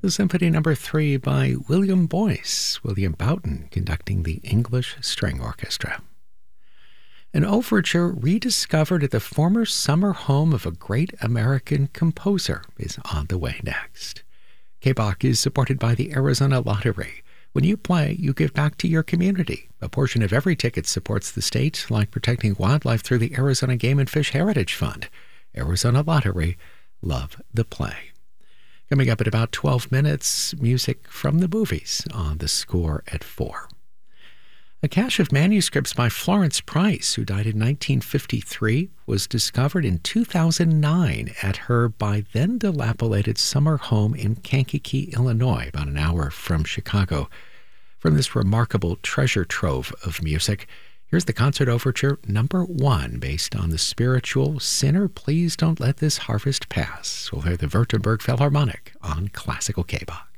The Symphony Number 3 by William Boyce, William Boughton conducting the English String Orchestra. An overture rediscovered at the former summer home of a great American composer is on the way next. KBOC is supported by the Arizona Lottery. When you play, you give back to your community. A portion of every ticket supports the state, like protecting wildlife through the Arizona Game and Fish Heritage Fund. Arizona Lottery, love the play. Coming up at about 12 minutes, music from the movies on The Score at 4. A cache of manuscripts by Florence Price, who died in 1953, was discovered in 2009 at her by then dilapidated summer home in Kankakee, Illinois, about an hour from Chicago. From this remarkable treasure trove of music, here's the concert overture number 1, based on the spiritual Sinner, Please Don't Let This Harvest Pass. We'll hear the Württemberg Philharmonic on Classical KBOC.